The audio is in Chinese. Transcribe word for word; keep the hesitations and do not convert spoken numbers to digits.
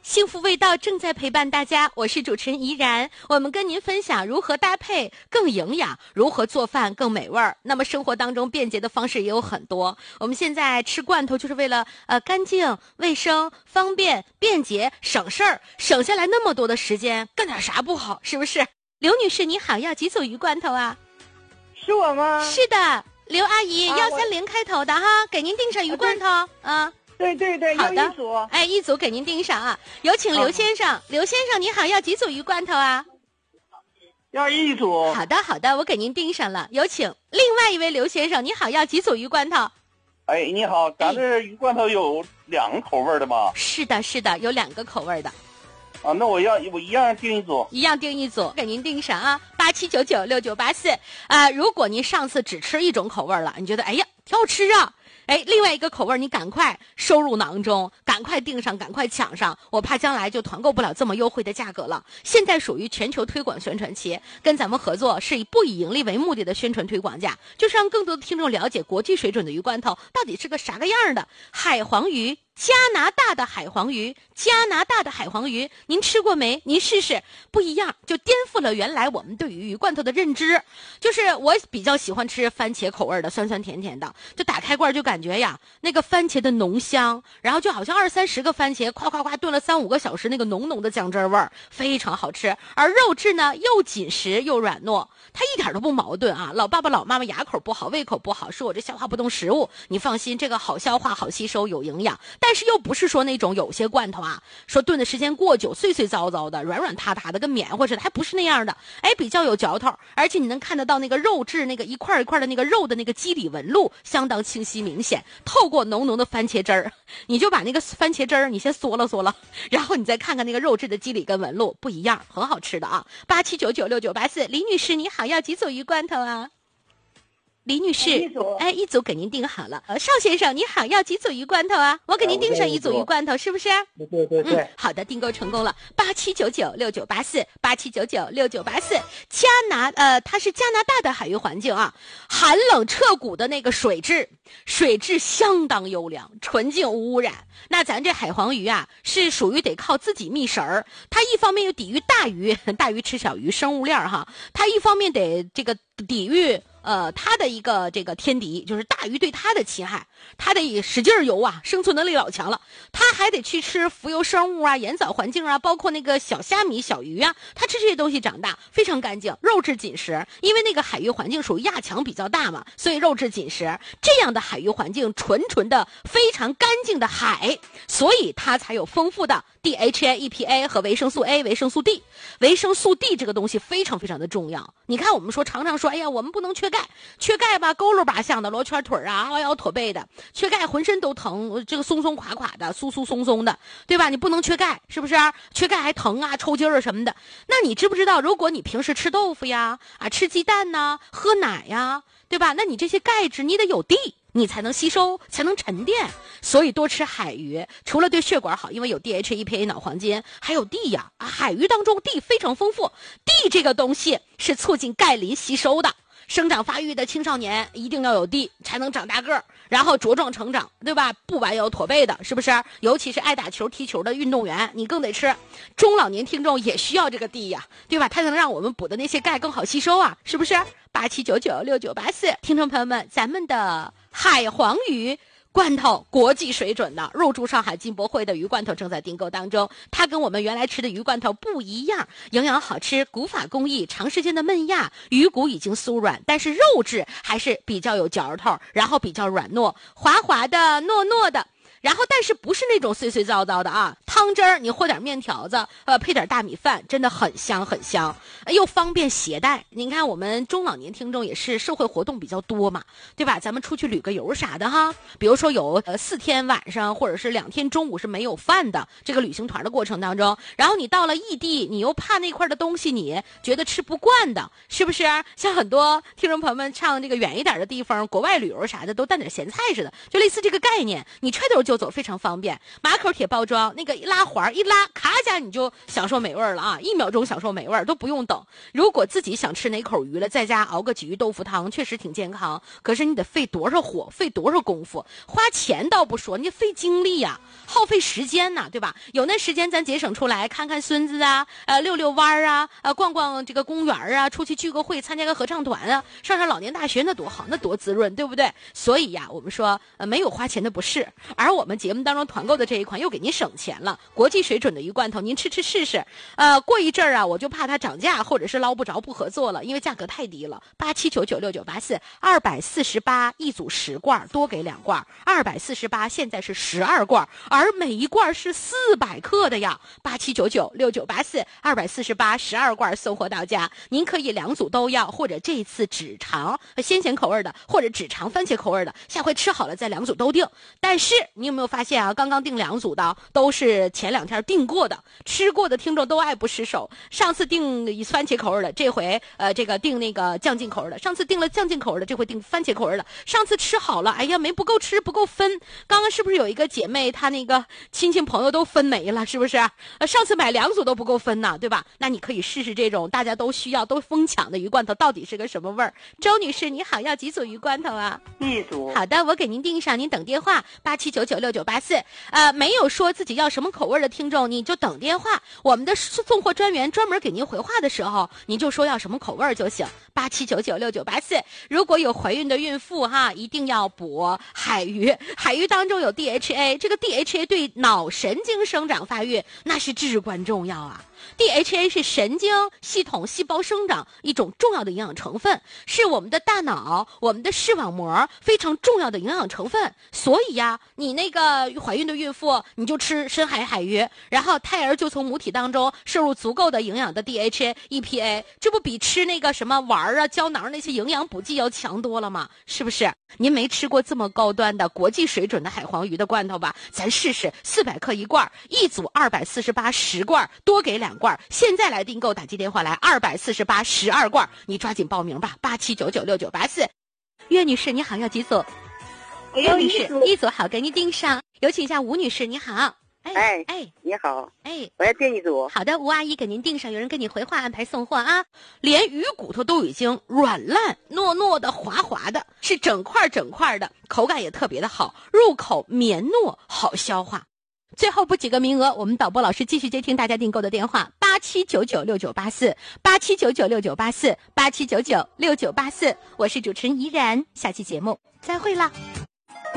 幸福味道正在陪伴大家，我是主持人怡然。我们跟您分享如何搭配更营养，如何做饭更美味儿。那么生活当中便捷的方式也有很多。我们现在吃罐头就是为了呃干净、卫生、方便、便捷、省事儿，省下来那么多的时间，干点啥不好？是不是？刘女士你好，要几组鱼罐头啊？ 是我吗？ 是的，刘阿姨，幺三零开头的哈，给您订上鱼罐头啊。啊对对对， 好的， 要一组。 哎，一组给您订上啊。有请刘先生，啊、刘先生你好，要几组鱼罐头啊？ 要一组。 好的好的，我给您订上了。有请另外一位刘先生，你好，要几组鱼罐头？ 哎，你好，咱这鱼罐头有两个口味的吧？ 是的是的，有两个口味的。 啊，那我要我一样订一组， 一样订一组，给您订上啊，八七九九六九八四啊。如果您上次只吃一种口味了，你觉得哎呀挺好吃啊，哎，另外一个口味你赶快收入囊中，赶快订上，赶快抢上，我怕将来就团购不了这么优惠的价格了。现在属于全球推广宣传期，跟咱们合作是以不以盈利为目的的宣传推广价，就是让更多的听众了解国际水准的鱼罐头到底是个啥个样的。海黄鱼，加拿大的海黄鱼，加拿大的海黄鱼，您吃过没？您试试，不一样，就颠覆了原来我们对于鱼罐头的认知。就是我比较喜欢吃番茄口味的，酸酸甜甜的，就打开罐就感觉呀，那个番茄的浓香，然后就好像二三十个番茄，夸夸夸炖了三五个小时，那个浓浓的酱汁味儿非常好吃。而肉质呢，又紧实又软糯，它一点都不矛盾啊。老爸爸老妈妈牙口不好，胃口不好，说我这消化不动食物，你放心，这个好消化、好吸收、有营养。但是又不是说那种有些罐头啊，说炖的时间过久，碎碎糟糟的，软软塌塌的，跟棉花似的，还不是那样的。哎，比较有嚼头，而且你能看得到那个肉质，那个一块一块的那个肉的那个肌理纹路相当清晰明显。透过浓浓的番茄汁儿，你就把那个番茄汁儿你先嗦了嗦了，然后你再看看那个肉质的肌理跟纹路，不一样，很好吃的啊。八七九九六九八四，李女士你好，要几组鱼罐头啊？李女士， 一组， 哎，一组给您订好了。呃，邵先生，你好，要几组鱼罐头啊？我给您订上一组鱼罐头，是不是？ 对对对对、 嗯。好的，订购成功了。八七九九六九八四，八七九九六九八四。加拿，呃，它是加拿大的海域环境啊，寒冷彻骨的那个水质，水质相当优良，纯净无污染。那咱这海黄鱼啊，是属于得靠自己觅食儿。它一方面又抵御大鱼，大鱼吃小鱼，生物链哈。它一方面得这个抵御。呃，它的一个这个天敌就是大鱼对它的侵害，它得使劲游啊，生存能力老强了。它还得去吃浮游生物啊、盐藻环境啊，包括那个小虾米、小鱼啊，它吃这些东西长大，非常干净，肉质紧实。因为那个海域环境属于亚强比较大嘛，所以肉质紧实。这样的海域环境，纯纯的非常干净的海，所以它才有丰富的 D H A、E P A 和维生素 A、维生素 D。维生素 D 这个东西非常非常的重要。你看，我们说常常说，哎呀，我们不能缺钙。缺钙吧，佝偻拔项的，罗圈腿啊，凹腰驼背的，缺钙浑身都疼，这个松松垮垮的，酥酥松松的，对吧？你不能缺钙，是不是？缺钙还疼啊，抽筋儿什么的。那你知不知道，如果你平时吃豆腐呀，啊，吃鸡蛋呐，喝奶呀，对吧？那你这些钙质你得有地，你才能吸收，才能沉淀。所以多吃海鱼，除了对血管好，因为有 D H A、E P A 脑黄金，还有 D 呀，啊，海鱼当中 D 非常丰富。D 这个东西是促进钙磷吸收的。生长发育的青少年一定要有地，才能长大个儿，然后茁壮成长，对吧？不弯腰驼背的，是不是？尤其是爱打球、踢球的运动员，你更得吃。中老年听众也需要这个地呀，对吧？它能让我们补的那些钙更好吸收啊，是不是？八七九九六九八四，听众朋友们，咱们的海黄鱼罐头国际水准的，入驻上海进博会的鱼罐头正在订购当中。它跟我们原来吃的鱼罐头不一样，营养好吃，古法工艺，长时间的焖压，鱼骨已经酥软，但是肉质还是比较有嚼头，然后比较软糯，滑滑的，糯糯的。然后但是不是那种碎碎糟糟的啊，汤汁儿你和点面条子，呃，配点大米饭，真的很香很香，又方便携带。您看我们中老年听众也是社会活动比较多嘛，对吧？咱们出去旅个游啥的哈，比如说有呃四天晚上或者是两天中午是没有饭的这个旅行团的过程当中，然后你到了异地，你又怕那块的东西你觉得吃不惯的，是不是？像很多听众朋友们唱这个远一点的地方，国外旅游啥的都带点咸菜似的，就类似这个概念，你揣兜就走，非常方便。马口铁包装，那个一拉环一拉，咔家你就享受美味了啊，一秒钟享受美味都不用等。如果自己想吃哪口鱼了，在家熬个鲫鱼豆腐汤，确实挺健康。可是你得费多少火，费多少功夫，花钱倒不说，你费精力呀、啊，耗费时间呐、啊，对吧？有那时间咱节省出来，看看孙子啊，呃，溜溜弯啊，呃，逛逛这个公园啊，出去聚个会，参加个合唱团啊，上上老年大学，那多好，那多滋润，对不对？所以呀，我们说，呃，没有花钱的不是。而我们节目当中团购的这一款又给您省钱了，国际水准的鱼罐头，您吃吃试试。呃，过一阵儿啊，我就怕它涨价，或者是捞不着不合作了，因为价格太低了。八七九九六九八四，二百四十八一组十罐，多给两罐，二百四十八现在是十二罐，而每一罐是四百克的呀。八七九九六九八四，二百四十八十二罐送货到家，您可以两组都要，或者这次只尝鲜咸口味的，或者只尝番茄口味的，下回吃好了再两组都订。但是你有没有发现啊？刚刚订两组的都是前两天订过的，吃过的听众都爱不释手。上次订番茄口味的，这回呃这个订那个酱劲口味的；上次订了酱劲口味的，这回订番茄口味的。上次吃好了，哎呀没不够吃不够分。刚刚是不是有一个姐妹她那个亲戚朋友都分没了，是不是？呃上次买两组都不够分呢，对吧？那你可以试试这种大家都需要都疯抢的鱼罐头，到底是个什么味儿？周女士你好，要几组鱼罐头啊？ 一组。 好的，我给您订上，您等电话八七九九六九八四。呃，没有说自己要什么口味的听众，你就等电话，我们的送货专员专门给您回话的时候，您就说要什么口味就行。八七九九六九八四。如果有怀孕的孕妇哈，一定要补海鱼，海鱼当中有 D H A， 这个 D H A 对脑神经生长发育那是至关重要啊。D H A 是神经系统细胞生长一种重要的营养成分，是我们的大脑、我们的视网膜非常重要的营养成分。所以呀，你那个怀孕的孕妇，你就吃深海海鱼，然后胎儿就从母体当中摄入足够的营养的 D H A、E P A， 这不比吃那个什么丸啊、胶囊那些营养补剂要强多了吗？是不是？您没吃过这么高端的国际水准的海黄鱼的罐头吧？咱试试，四百克一罐，一组二百四十八，十罐，多给两罐。现在来订购，打进电话来，二百四十八十二罐，你抓紧报名吧，八七九九六九八四。岳女士你好，要几组？岳女士一组，好，给您订上。有请一下吴女士，你好。 哎哎哎，你好， 哎， 我要订一组。 好的，吴阿姨给您订上，有人跟你回话安排送货啊。连鱼骨头都已经软烂糯糯的滑滑的，是整块整块的，口感也特别的好，入口绵糯好消化。最后不几个名额，我们导播老师继续接听大家订购的电话，八七九九六九八四，八七九九六九八四，八七九九六九八四。我是主持人怡然，下期节目再会啦。